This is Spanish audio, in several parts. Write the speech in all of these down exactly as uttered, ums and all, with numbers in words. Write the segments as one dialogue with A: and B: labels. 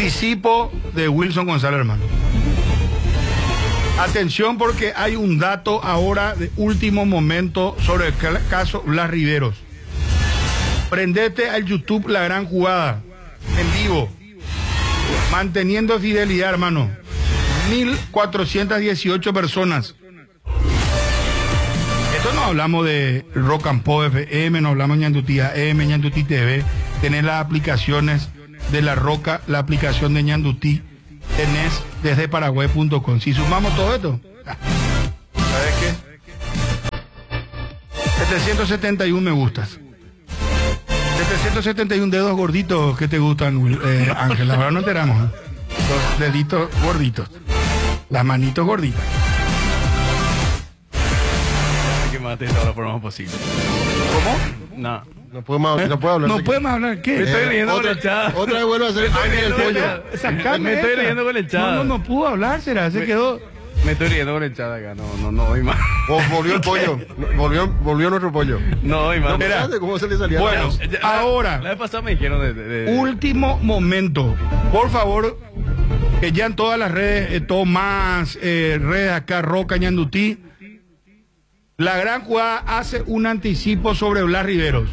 A: Anticipo de Wilson González, hermano. Atención porque hay un dato ahora de último momento sobre el caso Blas Riveros. Prendete al YouTube La Gran Jugada, en vivo, manteniendo fidelidad, hermano. mil cuatrocientas dieciocho personas. Esto no hablamos de Rock and Pop F M, no hablamos de Ñandutí A M, Ñandutí T V. Tenés las aplicaciones de La Roca, la aplicación de Ñandutí, tenés desde paraguay punto com. Si sumamos todo esto, ¿sabes qué? setecientos setenta y uno me gustas. setecientos setenta y uno dedos gorditos que te gustan, eh, Ángel. La verdad no enteramos, ¿eh? Los deditos gorditos, las manitos gorditas.
B: Que mate de todas las formas posibles.
A: ¿Cómo?
B: No.
C: No podemos,
A: ¿Eh?
C: no puedo hablar.
A: No podemos hablar, ¿qué?
B: Me estoy
C: Eh,
B: leyendo
C: otra,
B: con el chat.
C: otra vez vuelvo a hacer Ángel el pollo.
A: Sacame
B: Me estoy
A: esta.
B: riendo con el chat.
A: No, no, no pudo hablar, será, se
B: Me-
A: quedó.
B: Me estoy riendo con el chat acá. No, no, no doy más.
C: Oh, volvió el pollo. Volvió, volvió nuestro pollo.
B: No doy más.
C: No,
A: Mira.
C: espérate, ¿cómo se le salía?
A: Bueno,
B: Ya- ya-
A: ahora.
B: La vez pasada me dijeron de. de- de-
A: Último momento, por favor, que ya en todas las redes, eh, Tomás, eh, redes acá, Roca, Ñandutí, La Gran Jugada hace un anticipo sobre Blas Riveros.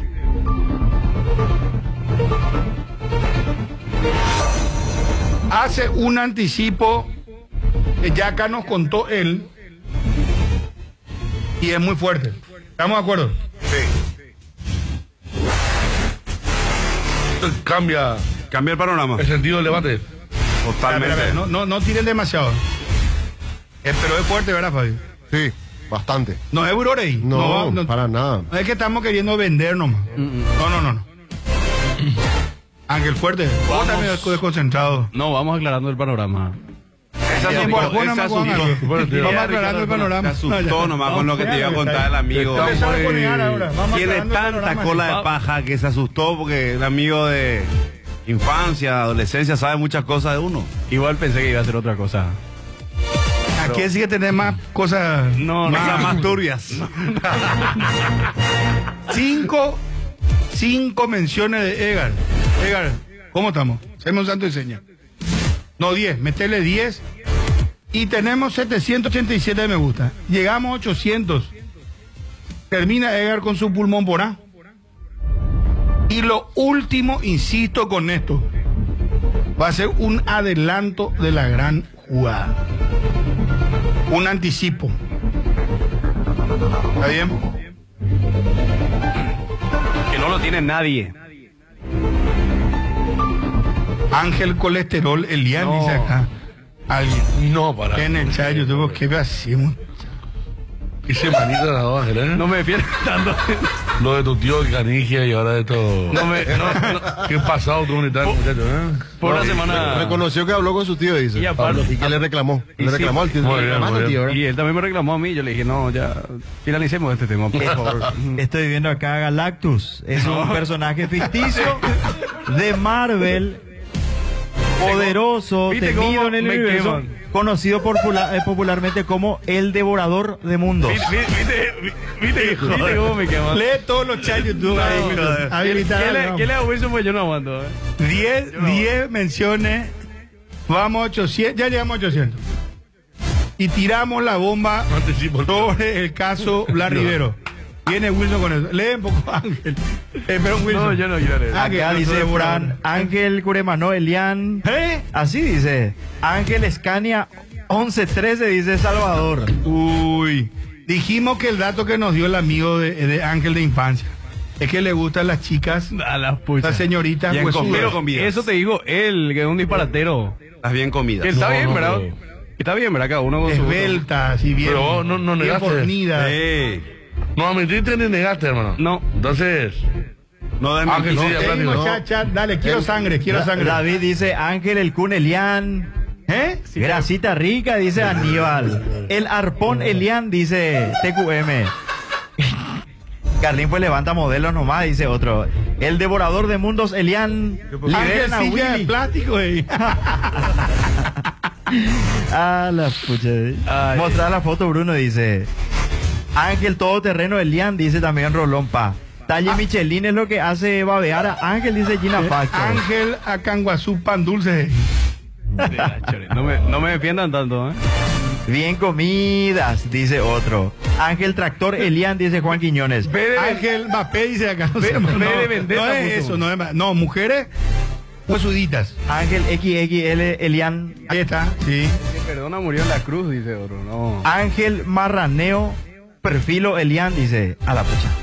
A: Hace un anticipo que ya acá nos contó él y es muy fuerte. ¿Estamos de acuerdo?
D: Esto cambia
E: Cambia el panorama.
D: el sentido del debate.
E: Totalmente.
A: Espera, espera, no, no, no tiren demasiado. Eh, pero es fuerte, ¿verdad, Fabio?
C: Sí, bastante.
A: No es Burorey.
C: No,
A: va- no,
C: para nada.
A: no es que estamos queriendo vender nomás. No, no, no, no. Ángel Fuerte, vos
B: Vamos.
A: también desconcentrado.
B: No, vamos aclarando el panorama.
E: Esa
A: Bien,
E: asustó,
A: bueno,
E: esa
A: bueno,
E: asustó.
A: bueno,
D: Bueno, tío.
A: Vamos
B: Ya,
A: aclarando el
B: Ricardo,
A: panorama.
E: Se asustó nomás con lo que te iba a contar el amigo.
D: Estamos-
A: Empezar a poner ahora. Vamos
E: Tiene
A: aclarando el
E: tanta
A: panorama.
E: cola de
B: Va-
E: paja que se asustó porque el amigo de infancia, adolescencia, sabe muchas cosas de uno.
B: Igual pensé que iba a ser otra cosa.
A: Aquí sí que tenés más cosas.
B: No, no.
E: Cosas más turbias.
A: Cinco, cinco menciones de Edgar. Edgar, ¿cómo estamos? Hacemos santo y seña. No, diez, metele diez. Y tenemos setecientos ochenta y siete me gusta. Llegamos a ochocientos. Termina Edgar con su pulmón por A. Y lo último, insisto con esto, va a ser un adelanto de La Gran Jugada. Un anticipo. ¿Está bien?
B: Que no lo tiene nadie.
A: Ángel Colesterol, Elian,
D: No.
A: dice acá. Alguien.
D: No, para.
A: En el chat de YouTube, ¿qué hacemos?
D: Qué semanita las dos, Ángel, ¿eh?
B: No me defiendas tanto.
D: Lo de tu tío de Canigia y ahora de todo.
B: No me. No, no.
D: Qué pasado tú unitario, muchacho, ¿eh?
B: Por una
C: No,
B: semana.
C: Reconoció que habló con su tío, dice.
B: Y aparte-
C: Pablo, y que le reclamó.
B: Y
C: Le
B: sí.
C: reclamó al tío.
D: Muy bien,
C: Reclamando
D: muy
C: al tío,
D: bien.
C: ¿verdad?
B: Y él también me reclamó a mí. Yo le dije, no, ya finalicemos este tema, por favor.
F: Estoy viendo acá a Galactus. Es un personaje ficticio de Marvel, poderoso,
B: ¿Viste
F: temido
B: cómo
F: en el
B: me
F: universo,
B: queman?
F: conocido popula- eh, popularmente como el Devorador de Mundos.
B: ¿Viste, viste, viste, viste cómo me queman?
A: Lee todos los chats de YouTube. ahí,
B: ¿Qué,
A: habilitar,
B: le,
A: vamos.
B: ¿Qué le hago eso? Pues yo no aguanto. ¿eh?
A: diez, diez menciones. Vamos a ochocientos. Ya llegamos a ochocientos. Y tiramos la bomba
D: No anticipo.
A: sobre el caso Blas Rivero. Viene Wilson con eso. Lee un poco, Ángel. Eh, pero Wilson.
B: No, yo no quiero leer.
A: Ah, que
F: Acá
A: no
F: dice
A: soy
F: Fran,
A: bueno.
F: Ángel Curemano, Elian.
A: ¿Eh?
F: Así dice. Ángel Escania once trece, dice Salvador.
A: Uy. Dijimos que el dato que nos dio el amigo de, de Ángel de infancia es que le gustan las chicas,
B: A las puchas.
A: las señoritas
E: Bien
A: huesudas.
E: comido, con vida.
B: Eso te digo, él, que es un disparatero.
E: Estás bien comida.
B: Que está
D: No,
B: bien,
D: no,
B: ¿verdad?
D: pero-
B: Está bien, ¿verdad? Cada uno con su...
A: Esbeltas y bien,
D: Pero vos no- no
A: bien
D: negaste.
A: fornidas.
E: Sí.
D: No admitiste ni negaste, hermano.
B: No.
D: Entonces,
E: No de
D: Ángel, sí,
E: mentira.
D: ya
A: Seguimos,
D: no.
A: chat, chat, dale, quiero sangre, quiero
F: Da-
A: sangre.
F: David dice Ángel el Kun Elian.
A: ¿Eh?
F: Grasita rica, dice Aníbal. El arpón Elian, dice T Q M. Carlín pues levanta modelos nomás, dice otro. El devorador de mundos Elian.
A: Ángel
F: Liberen a
A: silla de
F: Willy.
A: plástico, eh.
F: Ah, la pucha.
B: Ay.
F: Mostrar la foto, Bruno, dice. Ángel todoterreno Elian, dice también Rolompa. Talle Michelin es lo que hace babear a Ángel, dice Gina Factor.
A: Ángel Acanguazú pan dulce.
B: No me, no me defiendan tanto, ¿eh?
F: Bien comidas, dice otro. Ángel Tractor Elian, dice Juan Quiñones.
A: Ángel Mbappé dice acá. No,
B: Ve-
A: sé,
B: ve
A: no,
B: de vendetta
A: no es
B: puso.
A: eso, no es no, mujeres huesuditas.
F: Ángel X X L Elian.
A: Ahí está, sí.
B: Perdona, murió en la cruz, dice otro. No.
F: Ángel Marraneo Perfilo Elian, dice a la pucha.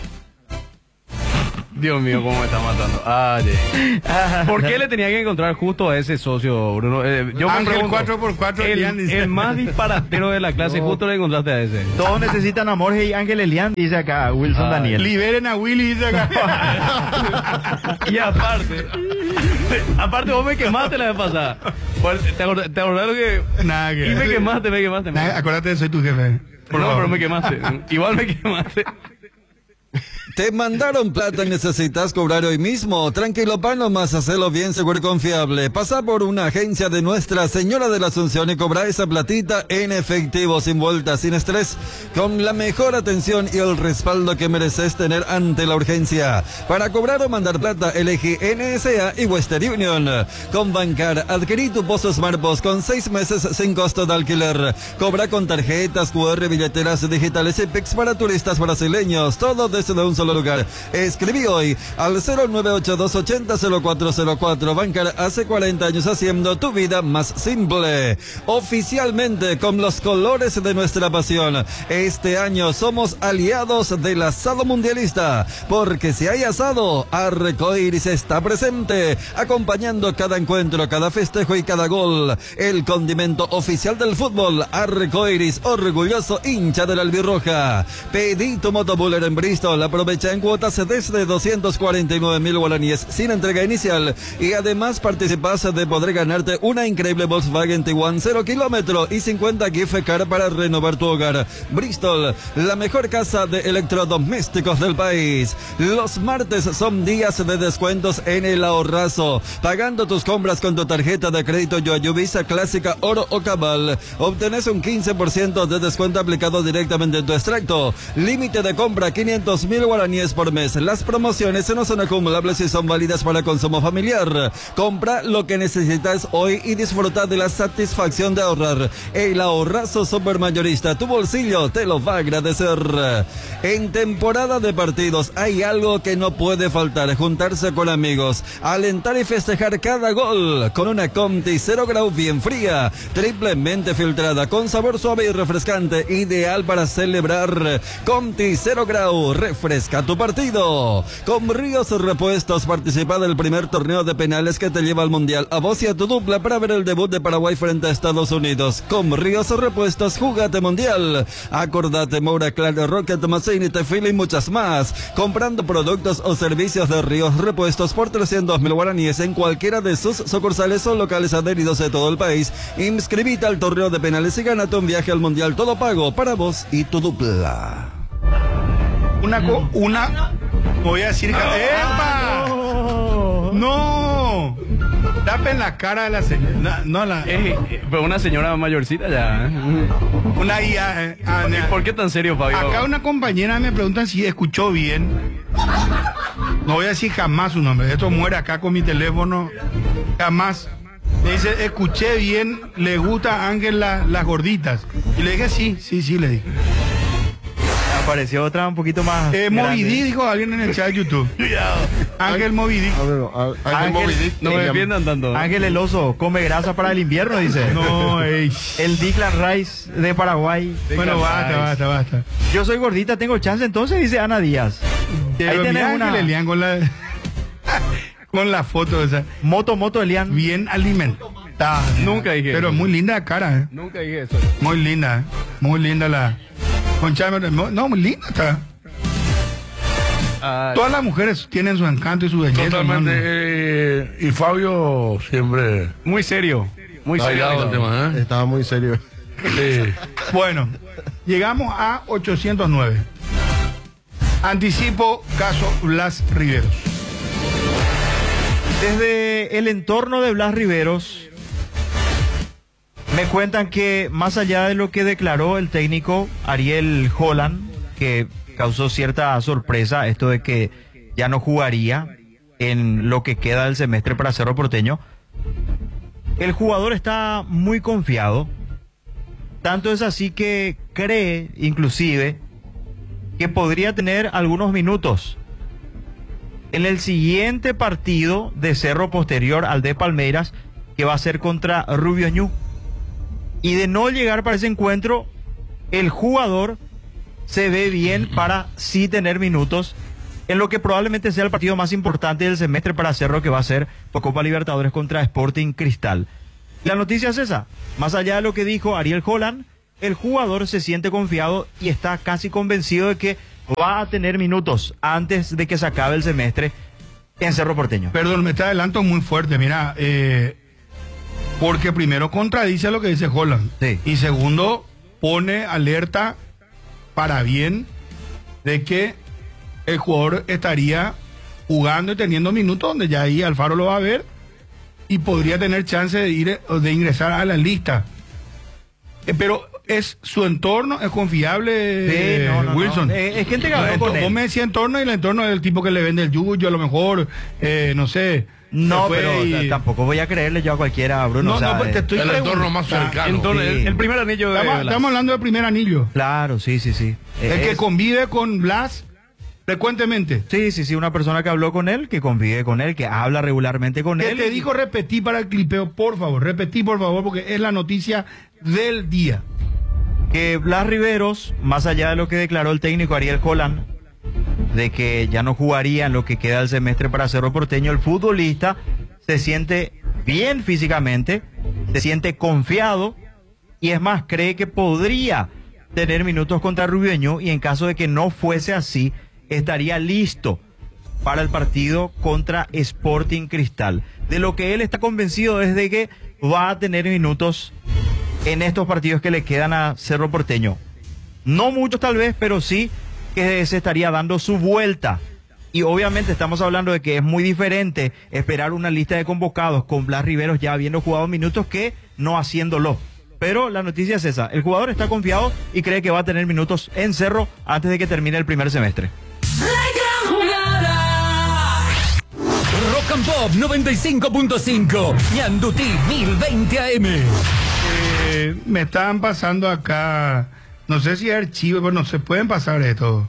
B: Dios mío, cómo me está matando. Ay, ay. ¿Por qué le tenía que encontrar justo a ese socio, Bruno? Eh, yo me
A: Ángel
B: pregunto,
A: cuatro por cuatro,
B: el,
A: Elian dice.
B: el más disparatero de la clase, justo le encontraste a ese.
F: Todos necesitan amor y Ángel Elian, dice acá Wilson
B: Ay.
F: Daniel.
A: Liberen a Willy dice acá.
B: Y aparte, aparte vos me quemaste la vez pasada. Pues, ¿Te acordás, te acordás lo que...?
A: Nada que
B: Y me quemaste, me quemaste.
A: Nada, acuérdate, soy tu jefe. Por
B: no,
A: favor.
B: pero me quemaste. Igual me quemaste.
G: Te mandaron plata y necesitas cobrar hoy mismo. Tranquilo, pan, nomás hacelo bien, seguro y confiable. Pasa por una agencia de Nuestra Señora de la Asunción y cobra esa platita en efectivo, sin vueltas, sin estrés, con la mejor atención y el respaldo que mereces tener ante la urgencia. Para cobrar o mandar plata, elegí N S A y Western Union. Con Bancar, adquirí tu Pozo Smart Post con seis meses sin costo de alquiler. Cobra con tarjetas, Q R, billeteras digitales y P I X para turistas brasileños. Todo desde un solo lugar. Escribí hoy al cero nueve ocho dos ochenta cero cuatro cero cuatro. Bancar, hace cuarenta años haciendo tu vida más simple. Oficialmente con los colores de nuestra pasión. Este año somos aliados del asado mundialista. Porque si hay asado, Arcoiris está presente, acompañando cada encuentro, cada festejo y cada gol. El condimento oficial del fútbol. Arcoiris, orgulloso hincha de la albirroja. Pedí tu motobuller en Bristol. Aprovecha en cuotas desde doscientos cuarenta y nueve mil guaraníes sin entrega inicial. Y además participas de poder ganarte una increíble Volkswagen Tiguan cero kilómetro y cincuenta gift card para renovar tu hogar. Bristol, la mejor casa de electrodomésticos del país. Los martes son días de descuentos en el ahorrazo. Pagando tus compras con tu tarjeta de crédito Yoayu Visa Clásica Oro o Cabal, obtenés un quince por ciento de descuento aplicado directamente en tu extracto. Límite de compra quinientos mil guaraníes por mes. Las promociones no son acumulables y son válidas para consumo familiar. Compra lo que necesitas hoy y disfruta de la satisfacción de ahorrar. El ahorrazo supermayorista, tu bolsillo te lo va a agradecer. En temporada de partidos hay algo que no puede faltar: juntarse con amigos, alentar y festejar cada gol con una Conti cero grau bien fría, triplemente filtrada, con sabor suave y refrescante, ideal para celebrar. Conti cero grau, refresca tu partido. Con Ríos Repuestos participa del primer torneo de penales que te lleva al Mundial, a vos y a tu dupla, para ver el debut de Paraguay frente a Estados Unidos. Con Ríos Repuestos, jugate Mundial. Acordate, Moura, Claro, Rocket, Mazzini, Tefil y muchas más. Comprando productos o servicios de Ríos Repuestos por trescientos mil guaraníes en cualquiera de sus sucursales o locales adheridos de todo el país. Inscribite al torneo de penales y gánate un viaje al Mundial todo pago para vos y tu dupla.
A: Una co una voy a decir ¡epa! No. Tapen la cara de la señora. No, la
B: Eh, eh, pero una señora mayorcita ya. ¿eh?
A: una I A. eh, ah,
B: ¿Y
A: na-
B: por qué tan serio, Fabio?
A: Acá una compañera me pregunta si escuchó bien. No voy a decir jamás su nombre. Esto muere acá con mi teléfono. Jamás. Me dice, escuché bien, le gusta a Ángel la- las gorditas. Y le dije, sí, sí, sí, le dije.
F: Apareció otra un poquito más.
A: Eh,
F: grande.
A: Moby Dick, dijo alguien en el chat de YouTube. Ángel Moby Dick.
C: A ver, a- Ángel
F: Ángel-
C: Moby Dick.
B: No me defiendan tanto. ¿eh?
F: Ángel el oso, come grasa para el invierno, dice.
A: No, ey.
F: El Declan Rice de Paraguay.
A: Bueno, basta, basta, basta.
F: Yo soy gordita, tengo chance entonces, dice Ana Díaz.
A: Pero
F: tenés
A: mira
F: una-
A: Ángel Elian con la con la foto esa.
F: Moto, moto, Elian.
A: Bien alimentada.
B: Nunca dije
A: Pero
B: eso.
A: muy linda la cara, ¿eh?
B: Nunca dije eso.
A: Muy linda, ¿eh? Muy linda la. Concha, no, muy linda está.
B: Ah,
A: Todas las mujeres tienen su encanto y su belleza.
D: Totalmente.
A: hermano.
D: eh, y Fabio siempre
B: muy serio. Muy
D: ha
B: serio.
D: bailado el tema, ¿eh?
C: Estaba muy serio.
D: Sí.
A: Bueno, llegamos a ochocientos nueve. Anticipo caso Blas Riveros.
F: Desde el entorno de Blas Riveros, me cuentan que más allá de lo que declaró el técnico Ariel Holland, que causó cierta sorpresa, esto de que ya no jugaría en lo que queda del semestre para Cerro Porteño, El jugador está muy confiado. Tanto es así que cree, inclusive, que podría tener algunos minutos en el siguiente partido de Cerro posterior al de Palmeiras, que va a ser contra Rubio Ñu. Y de no llegar para ese encuentro, el jugador se ve bien para sí tener minutos en lo que probablemente sea el partido más importante del semestre para Cerro, que va a ser por Copa Libertadores contra Sporting Cristal. La noticia es esa. Más allá de lo que dijo Ariel Holland, el jugador se siente confiado y está casi convencido de que va a tener minutos antes de que se acabe el semestre en Cerro Porteño.
A: Perdón, me está adelanto muy fuerte, mira, eh, porque primero contradice lo que dice Holland.
F: Sí.
A: Y segundo, pone alerta para bien de que el jugador estaría jugando y teniendo minutos, donde ya ahí Alfaro lo va a ver y podría tener chance de ir de ingresar a la lista. Eh, pero es su entorno, es confiable,
F: Sí, no, no, no.
A: Wilson.
F: Eh, es gente que habló
A: No,
F: con él.
A: Vos me decías entorno y el entorno del tipo que le vende el yuyo, a lo mejor, eh, no sé.
F: No,
A: se fue
F: pero
A: y-
F: t- tampoco voy a creerle yo a cualquiera, Bruno.
A: No,
F: o sea,
A: no, pues te
F: eh,
A: estoy
D: El entorno más
A: preguntando.
D: cercano.
B: Entonces,
F: Sí.
B: el, el primer anillo de
A: Estamos,
B: Blas.
A: estamos hablando del primer anillo.
F: Claro, sí, sí, sí. Eh,
A: El que
F: es-
A: convive con Blas frecuentemente.
F: Sí, sí, sí, una persona que habló con él, que convive con él, que habla regularmente con
A: Que
F: él.
A: te
F: y-
A: dijo repetí para el clipeo, por favor, repetí por favor, porque es la noticia del día.
F: que Blas Riveros, más allá de lo que declaró el técnico Ariel Holland, de que ya no jugaría en lo que queda del semestre para Cerro Porteño, el futbolista se siente bien físicamente, se siente confiado y es más, cree que podría tener minutos contra Rubio Ñu, y en caso de que no fuese así, estaría listo para el partido contra Sporting Cristal. De lo que él está convencido es de que va a tener minutos en estos partidos que le quedan a Cerro Porteño. No muchos tal vez, pero sí que se estaría dando su vuelta. Y obviamente estamos hablando de que es muy diferente esperar una lista de convocados con Blas Riveros ya habiendo jugado minutos que no haciéndolo. Pero la noticia es esa. El jugador está confiado y cree que va a tener minutos en Cerro antes de que termine el primer semestre.
H: La gran jugada. Rock and Pop noventa y cinco punto cinco. Ñandutí mil veinte A M.
A: Eh, me están pasando acá, no sé si es archivo, pero no se pueden pasar esto.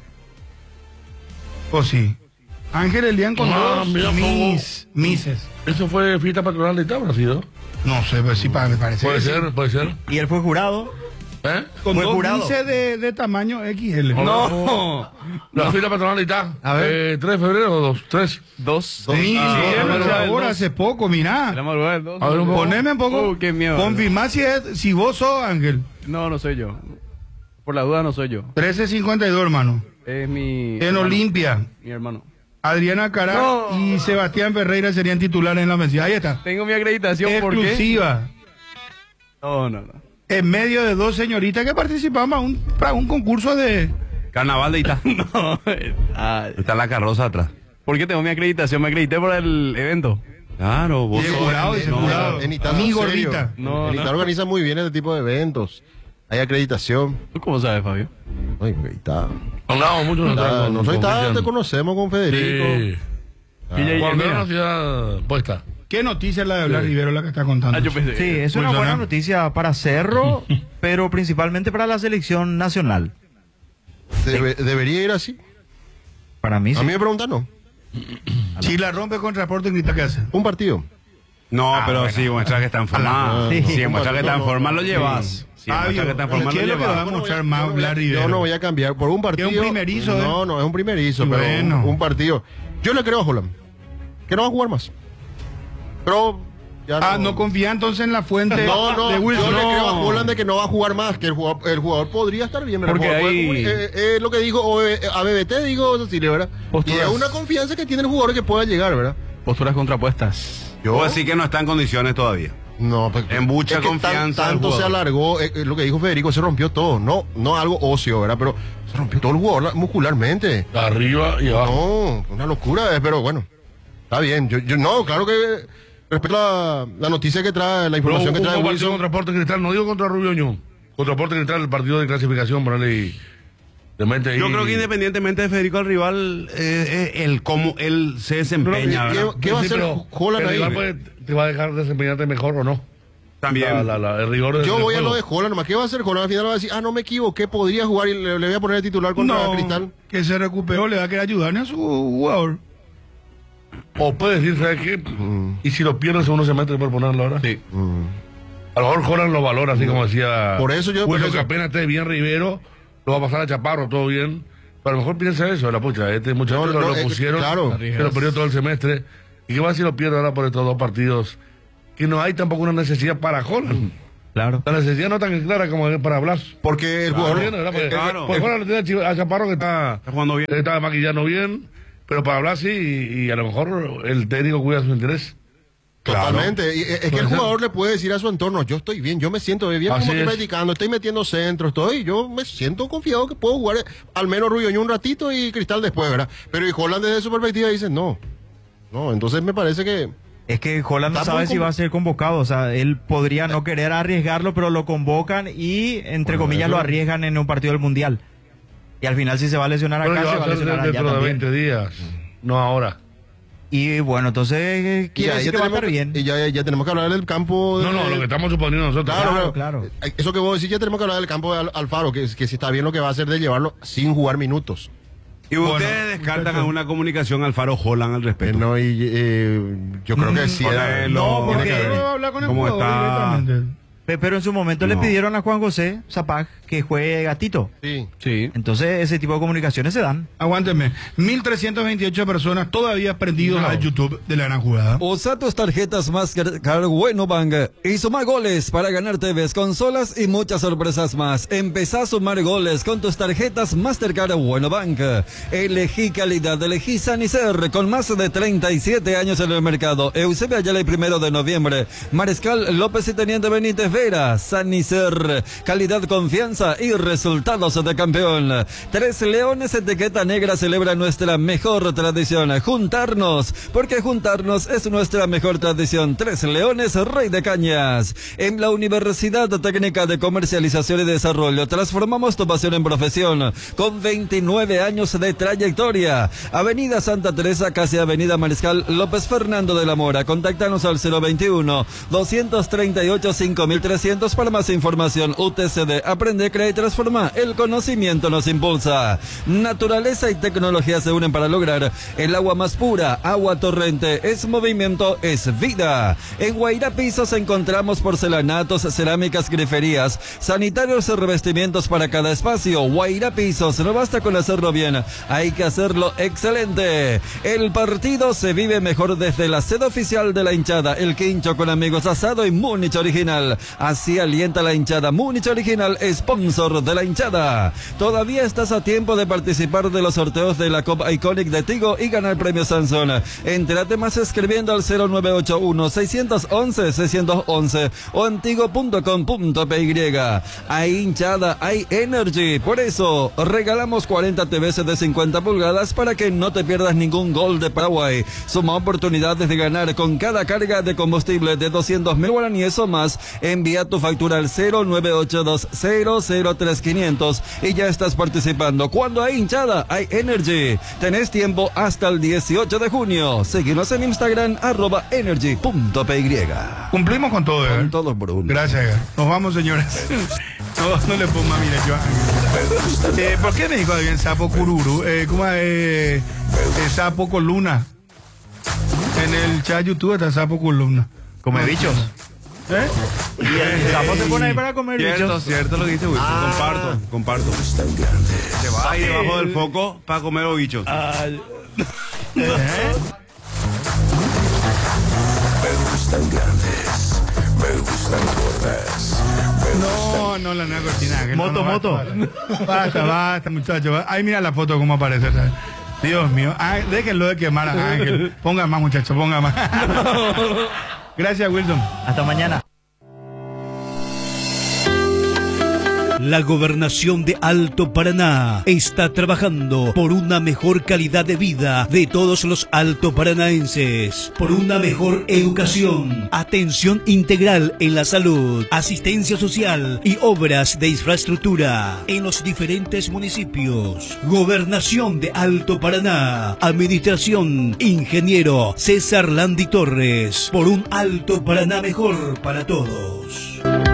A: ¿O sí? Ángel Elian con
D: Ah,
A: dos
D: mira,
A: mis, mises.
D: Eso fue fiesta patronal de Tabra, ¿sí? ¿No?
A: No sé, pero sí pa- me parece.
D: Puede
A: que sí.
D: ser, puede ser.
F: Y él fue jurado.
D: ¿Eh?
A: Con
F: Fue
A: dos
F: jurado.
A: mises de, de tamaño X L.
D: No. La fiesta patronal de Tabra.
F: A ver.
D: Eh, ¿tres de febrero o dos? ¿Tres?
B: Dos.
A: Sí,
B: Ah,
A: sí,
B: vamos
A: por
B: a ver,
A: favor,
B: dos.
A: hace poco, mirá.
B: Era madrugada del dos.
D: A ver, un poco.
A: Poneme un poco.
B: Uh, qué miedo.
A: Confirmá si, es, si vos sos Ángel.
B: No, no soy yo. Por la duda no soy yo.
A: trece cincuenta y dos, hermano.
B: Es mi...
A: En
B: hermano.
A: Olimpia.
B: Mi hermano.
A: Adriana Cará
B: No.
A: y Sebastián Ferreira serían titulares en la mesa. Ahí está.
B: Tengo mi acreditación, ¿por qué?
A: Exclusiva.
B: No, no, no.
A: En medio de dos señoritas que participaban a un, para un concurso de...
E: Carnaval de Itá.
B: No. Ah,
E: Está la carroza atrás.
B: ¿por qué tengo mi acreditación? Me acredité por el evento.
E: Claro, vos
A: Y el
E: sos-
A: jurado, dice el
E: no,
A: jurado.
C: En Ita
A: Amigo
C: son serios.
A: Rita.
B: No,
C: En
B: no.
C: Ita organiza muy bien este tipo de eventos. Hay acreditación.
B: ¿Tú cómo sabes, Fabio?
C: Ay, Ita.
D: Hablamos mucho
C: Ita,
D: nosotros.
C: No soy
D: con
C: tan,
D: Cristian.
C: te conocemos con Federico.
D: Sí.
B: Y
D: Cuando era
B: mira.
D: una ciudad puesta.
A: ¿Qué noticia es la de Blas
D: Sí.
A: Rivero la que está contando?
B: Ah, yo pensé.
F: Sí, es una
A: Wilson,
F: buena
A: ¿eh?
F: noticia para Cerro, pero principalmente para la selección nacional.
C: Debe- debería ir así.
F: Para mí sí.
C: A mí me preguntan, no.
A: Si la rompe contra Sporting Cristal, ¿qué hace?
C: Un partido.
E: No, pero si muestra que está en forma.
C: Sí.
E: Si muestra que está en
C: No,
E: forma,
C: no,
E: lo
C: no.
E: llevas. Si muestra
A: Fabio,
E: que está en forma,
A: ¿qué
E: lo
A: es lo que va a
E: llevas.
A: mostrar
C: Yo no
A: más
C: voy a-
A: Blas Rivero?
C: Yo no voy a cambiar por un partido.
A: Es un primerizo, ¿eh?
C: No, no, es un primerizo, pero
A: Bueno.
C: un, un partido. Yo le creo a Holland que no va a jugar más. Pero ya
A: Ah, no confía entonces en la fuente
C: No, no,
A: de Wilson.
C: yo le creo a
A: No.
C: Holland de que no va a jugar más, que el jugador, el jugador podría estar bien, pero
B: Porque
C: el jugador
B: hay-
C: puede- eh, eh, lo que dijo o, eh, A B B T, digo Cecilia, ¿verdad? Y
B: Posturas.
C: es una confianza que tiene el jugador que pueda llegar, ¿verdad?
B: Posturas contrapuestas.
C: Yo,
E: Vos decís que no está en condiciones todavía.
C: no, pues,
E: en mucha
C: es que tan-
E: confianza del
C: tanto se
E: jugador.
C: alargó, eh, eh, lo que dijo Federico, se rompió todo, no, no algo óseo, ¿verdad? Pero se rompió todo el jugador la- muscularmente.
D: Arriba y abajo.
C: No, una locura, eh, pero bueno, está bien. Yo, yo no, claro que respeto la, la noticia que trae, la
D: Pero
C: información
D: un,
C: que trae
D: un partido
C: Wilson.
D: contra Sporting Cristal, no digo contra Rubio Ñu. Contra Sporting Cristal, el partido de clasificación, ponerle y de mente ahí.
E: Yo creo que independientemente de Federico el rival, eh, eh, el cómo él se desempeña.
C: ¿Qué-
E: ¿verdad?
C: qué va a
D: Sí,
C: hacer
D: pero
C: Holland
D: el
C: ahí?
D: rival puede- te va a dejar desempeñarte mejor o no.
E: También.
D: La, la, la- el rigor del
C: Yo voy a
D: juego.
C: lo de Holland, nomás. ¿Qué va a hacer Holland? Al final va a decir, ah, no me equivoqué, podría jugar y le, le voy a poner el titular contra
A: No,
C: Cristal.
A: que se recuperó, le va a querer ayudar a su jugador.
D: O puede decir, ¿sabes qué? Y si lo pierdes, uno se mete por ponerlo ahora.
E: Sí.
D: A lo mejor Holland lo valora, así como decía.
C: Por eso yo-
D: Bueno,
C: por eso-
D: que apenas esté bien Rivero, lo va a pasar a Chaparro, todo bien. Pero a lo mejor piensa eso, la pucha. Este muchacho
C: No,
D: lo,
C: no,
D: lo
C: eh,
D: pusieron,
C: claro.
D: se lo perdió todo el semestre. ¿Y qué va si lo pierde ahora por estos dos partidos? Que no hay tampoco una necesidad para Holland.
F: Claro.
D: La necesidad no tan clara como es para Blas.
C: Porque el jugador...
D: Bien, ¿verdad? Porque,
E: claro.
D: porque Holland le tiene a Chaparro que está,
E: Está jugando bien.
D: está maquillando bien, pero para Blas sí, y, y a lo mejor el técnico cuida su interés.
C: Totalmente. Y, eh, es que el
D: Puede ser.
C: jugador le puede decir a su entorno, yo estoy bien, yo me siento bien,
D: Así
C: como estoy
D: es.
C: practicando, estoy metiendo centros, estoy, yo me siento confiado que puedo jugar eh, al menos Rubio un ratito y Cristal después, ¿verdad? Pero y Holland desde su perspectiva dice, no, no, entonces me parece que...
F: Es que Holland no
C: Está
F: sabe
C: muy
F: si
C: com-
F: va a ser convocado. O sea, él podría no querer arriesgarlo, pero lo convocan y, entre
D: Bueno,
F: comillas,
D: eso-
F: lo arriesgan en un partido del Mundial. Y al final, si se va a lesionar
D: Pero
F: acá,
D: ya
F: se
D: va
F: va
D: a
F: a
D: ser
F: lesionar allá
D: dentro de
F: también.
D: veinte días, no ahora.
F: Y bueno, entonces eh,
C: y
F: quiere
C: ya,
F: decir
C: ya
F: que va a
C: tenemos,
F: estar bien.
C: y ya, ya tenemos que hablar del campo... de-
D: No, no, lo que estamos suponiendo nosotros.
C: Claro,
F: Claro,
C: claro. Eh, Eso que vos decís, ya tenemos que hablar del campo de Al- Alfaro, que, que si está bien lo que va a hacer de llevarlo sin jugar minutos.
E: Y
A: Bueno,
E: ustedes descartan
A: muchachos.
E: alguna comunicación Alfaro Holland al
C: Eh,
E: respecto.
C: no, y eh, yo creo que sí. era-
E: ponelo.
A: No, porque
E: Tiene que
A: no
E: ver.
A: va a hablar con el
E: ¿Cómo
A: jugador
E: está?
A: directamente.
F: Pe- Pero en su momento le
E: No.
F: pidieron a Juan José Zapag que juegue Gatito.
C: Sí.
E: Sí.
F: Entonces, ese tipo de comunicaciones se dan.
A: Aguántenme. mil trescientas veintiocho personas todavía prendidos
D: No.
A: al YouTube de la gran jugada.
G: Usa tus tarjetas Mastercard Bueno Bank y suma goles para ganar T Vs, consolas y muchas sorpresas más. Empezá a sumar goles con tus tarjetas Mastercard Bueno Bank. Elegí calidad, elegí Sanicer con más de treinta y siete años en el mercado. Eusebio Ayala y primero de noviembre. Mariscal López y Teniente Benítez Vera. Sanicer, calidad, confianza y resultados de campeón. Tres Leones etiqueta negra celebra nuestra mejor tradición. Juntarnos, porque juntarnos es nuestra mejor tradición. Tres Leones, Rey de Cañas. En la Universidad Técnica de Comercialización y Desarrollo transformamos tu pasión en profesión con veintinueve años de trayectoria. Avenida Santa Teresa, casi Avenida Mariscal López Fernando de la Mora. Contáctanos al cero veintiuno, doscientos treinta y ocho, cinco mil trescientos para más información. U T C D, aprende, crea y transforma. El conocimiento nos impulsa. Naturaleza y tecnología se unen para lograr el agua más pura. Agua Torrente es movimiento, es vida. En Guairá Pisos encontramos porcelanatos, cerámicas, griferías, sanitarios y revestimientos para cada espacio. Guairá Pisos, no basta con hacerlo bien, hay que hacerlo excelente. El partido se vive mejor desde la sede oficial de la hinchada. El Quincho con amigos, asado y Múnich original. Así alienta la hinchada. Múnich original, sponsor de la hinchada. Todavía estás a tiempo de participar de los sorteos de la Copa Iconic de Tigo y ganar premio Sansón. Entérate más escribiendo al cero nueve ocho uno, seis once, seis once o en tigo punto com punto p y. Hay hinchada, hay energy. Por eso regalamos cuarenta T Vs de cincuenta pulgadas para que no te pierdas ningún gol de Paraguay. Suma oportunidades de ganar con cada carga de combustible de doscientos mil guaraníes o más. Envía tu factura al cero nueve ocho dos cero cero tres quinientos y ya estás participando. Cuando hay hinchada, hay energy. Tenés tiempo hasta el dieciocho de junio. Seguinos en Instagram, arroba energy punto p y.
A: Cumplimos con todo, ¿eh?
G: Con todo, Bruno.
A: Gracias, Edgar. Nos vamos, señores. No, no le ponga, mire, yo. Eh, ¿Por qué me dijo alguien sapo cururu? Eh, ¿Cómo es? Eh, eh, sapo columna. En el chat YouTube está sapo columna.
F: Come bichos.
A: ¿Eh?
F: Y el sapo se pone ahí para comer
E: Cierto,
F: bichos.
E: cierto lo que dice Wilson.
F: Ah.
E: Comparto, comparto. Se va ahí debajo del foco para comer los bichos.
A: No, no, la nueva cortina. que
F: Moto,
A: no, no,
F: moto.
A: Basta, basta, basta, muchachos. Ahí mira la foto cómo aparece. ¿Sabes? Dios mío. Ah, déjenlo de quemar a Ángel. Ponga más, muchachos, ponga más. Gracias, Wilson.
F: Hasta mañana.
I: La Gobernación de Alto Paraná está trabajando por una mejor calidad de vida de todos los altoparanaenses, por una mejor educación, atención integral en la salud, asistencia social y obras de infraestructura en los diferentes municipios. Gobernación de Alto Paraná, Administración Ingeniero César Landi Torres, por un Alto Paraná mejor para todos.